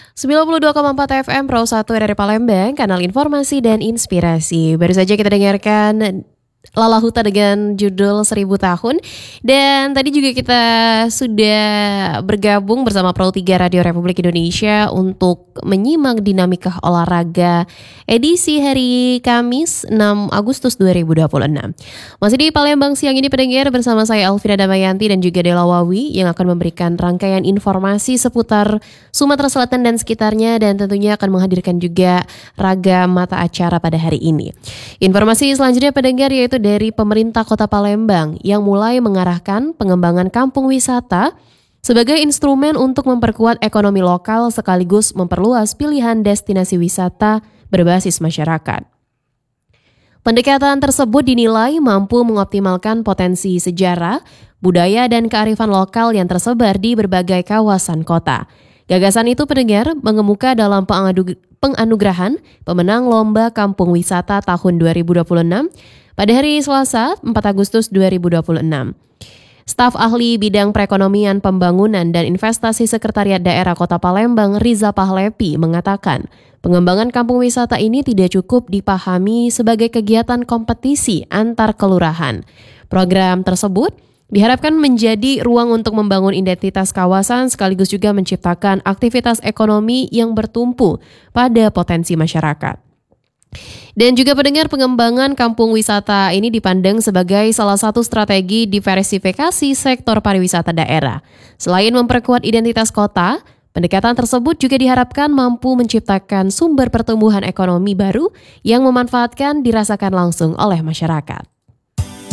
92,4 FM Pro 1 dari Palembang, kanal informasi dan inspirasi. Baru saja kita dengarkan Lala Huta dengan judul 1000 tahun. Dan tadi juga kita sudah bergabung bersama Pro 3 Radio Republik Indonesia untuk menyimak dinamika olahraga edisi hari Kamis 6 Agustus 2026. Masih di Palembang siang ini pendengar, bersama saya Alvira Damayanti dan juga Dela Wawi yang akan memberikan rangkaian informasi seputar Sumatera Selatan dan sekitarnya, dan tentunya akan menghadirkan juga ragam mata acara pada hari ini. Informasi selanjutnya pendengar yaitu dari pemerintah Kota Palembang yang mulai mengarahkan pengembangan kampung wisata sebagai instrumen untuk memperkuat ekonomi lokal sekaligus memperluas pilihan destinasi wisata berbasis masyarakat. Pendekatan tersebut dinilai mampu mengoptimalkan potensi sejarah, budaya dan kearifan lokal yang tersebar di berbagai kawasan kota. Gagasan itu pendengar mengemuka dalam penganugerahan pemenang Lomba Kampung Wisata tahun 2026 pada hari Selasa 4 Agustus 2026. Staf ahli bidang perekonomian, pembangunan dan investasi Sekretariat Daerah Kota Palembang Riza Pahlepi mengatakan, pengembangan kampung wisata ini tidak cukup dipahami sebagai kegiatan kompetisi antar kelurahan. Program tersebut diharapkan menjadi ruang untuk membangun identitas kawasan sekaligus juga menciptakan aktivitas ekonomi yang bertumpu pada potensi masyarakat. Dan juga pendengar, pengembangan kampung wisata ini dipandang sebagai salah satu strategi diversifikasi sektor pariwisata daerah. Selain memperkuat identitas kota, pendekatan tersebut juga diharapkan mampu menciptakan sumber pertumbuhan ekonomi baru yang memanfaatkan dirasakan langsung oleh masyarakat.